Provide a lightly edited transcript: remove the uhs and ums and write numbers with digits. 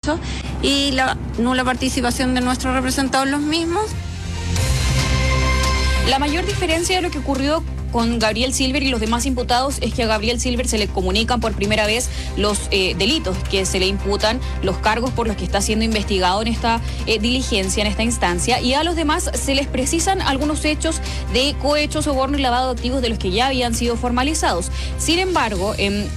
proceso y la nula participación de nuestros representados en los mismos. La mayor diferencia de lo que ocurrió con Gabriel Silver y los demás imputados es que a Gabriel Silver se le comunican por primera vez los delitos que se le imputan, los cargos por los que está siendo investigado en esta diligencia, en esta instancia, y a los demás se les precisan algunos hechos de cohecho, soborno y lavado de activos de los que ya habían sido formalizados. Sin embargo,